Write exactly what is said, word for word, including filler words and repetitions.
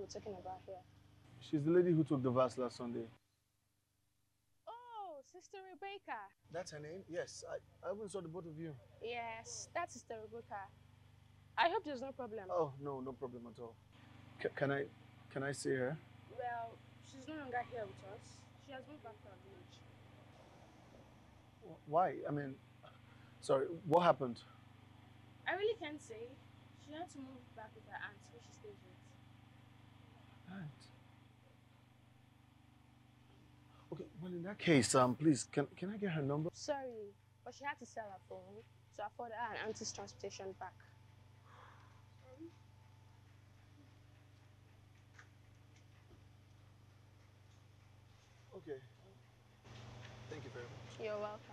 we're talking about here? She's the lady who took the verse last Sunday. Oh, Sister Rebecca. That's her name? Yes. I, I even saw the both of you. Yes, that's Sister Rebecca. I hope there's no problem. Oh, no, no problem at all. C can I, can I see her? Well, she's no longer here with us. She has moved back to our village. Why? I mean, sorry, what happened? I really can't say. She had to move back with her aunt, who she stays with. Aunt? Okay, well, in that case, um, please, can, can I get her number? Sorry, but she had to sell her phone to afford her and auntie's transportation back. Okay. Thank you very much. You're welcome.